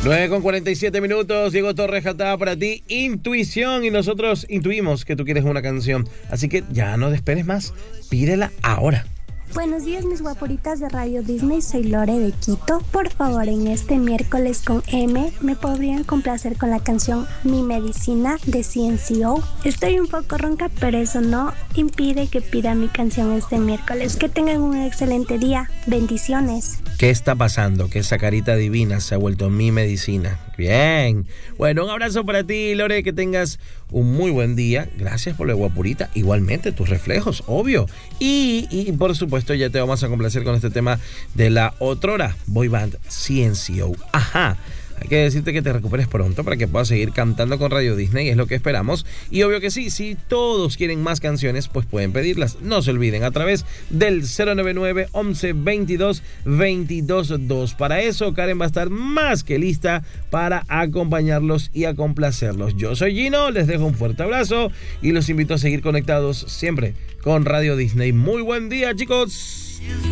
9:47. Diego Torres cantaba para ti Intuición y nosotros intuimos que tú quieres una canción. Así que ya no te esperes más, pídela ahora. Buenos días, mis guapuritas de Radio Disney, soy Lore de Quito. Por favor, en este miércoles con M, ¿me podrían complacer con la canción Mi Medicina de CNCO? Estoy un poco ronca, pero eso no impide que pida mi canción este miércoles. Que tengan un excelente día. Bendiciones. ¿Qué está pasando? Que esa carita divina se ha vuelto mi medicina. Bien. Bueno, un abrazo para ti, Lore, que tengas un muy buen día. Gracias por la guapurita. Igualmente, tus reflejos, obvio. Y por supuesto, ya te vamos a complacer con este tema de la otrora boy band CNCO. Ajá. Hay que decirte que te recuperes pronto para que puedas seguir cantando con Radio Disney, es lo que esperamos. Y obvio que sí, si todos quieren más canciones, pues pueden pedirlas. No se olviden, a través del 099 11 22 22 2. Para eso, Karen va a estar más que lista para acompañarlos y a complacerlos. Yo soy Gino, les dejo un fuerte abrazo y los invito a seguir conectados siempre con Radio Disney. Muy buen día, chicos.